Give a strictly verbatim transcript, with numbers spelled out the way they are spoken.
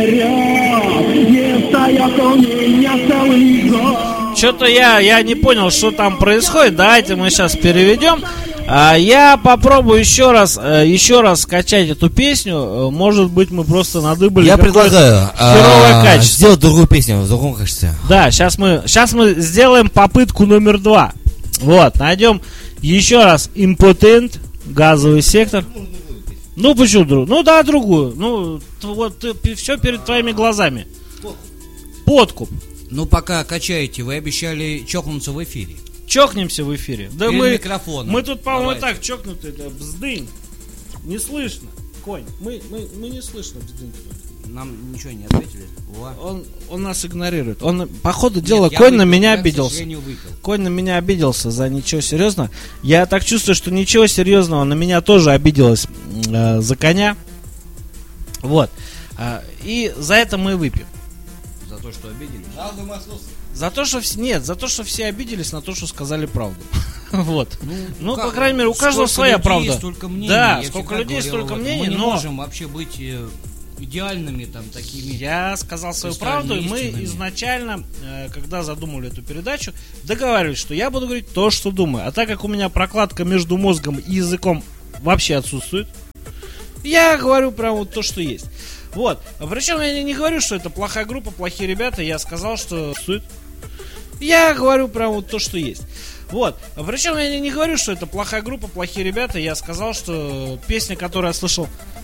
Что-то я, я не понял, что там происходит. Давайте мы сейчас переведем. А, я попробую еще раз, еще раз скачать эту песню. Может быть, мы просто надыбали. Я предлагаю херовое качество. Сделать другую песню в другом качестве. Да, сейчас мы, сейчас мы сделаем попытку номер два. Вот, найдем еще раз Impotent, газовый сектор. Ну почему другую? Ну да, другую. Ну вот ты, все перед твоими глазами. Подкуп. Ну пока качаете, вы обещали чокнуться в эфире. Чокнемся в эфире. Да перед мы, микрофоном. Мы тут, по-моему, Давайте. так чокнуты, да, бздынь. Не слышно. Конь, мы, мы, мы не слышно бздынь. Нам ничего не ответили. Он, он нас игнорирует. Он, по ходу дела, Нет, конь выпил, на меня я, обиделся. Конь на меня обиделся за ничего серьезного. Я так чувствую, что ничего серьезного на меня тоже обиделась э, за коня. Вот. Э, и за это мы выпьем. За то, что обиделись? За то, что все. Нет, за то, что все обиделись на то, что сказали правду. Вот. Ну, Ну, как, по крайней мере, у каждого своя людей, правда. Столько мнений. Да, Я сколько всегда людей, говорил столько об этом. мнений, Мы не но- можем вообще быть э, идеальными там такими. Я сказал свою Кристально правду, и мы истинными. изначально, э, когда задумывали эту передачу, договаривались, что я буду говорить то, что думаю. А так как у меня прокладка между мозгом и языком вообще отсутствует, я говорю прям вот то, что есть. Вот. А причем я не, не говорю, что это плохая группа, плохие ребята. Я сказал, что отсутствует. Я говорю прям вот то, что есть. Вот. А причем я не, не говорю, что это плохая группа, плохие ребята. Я сказал, что песня, которую я слышал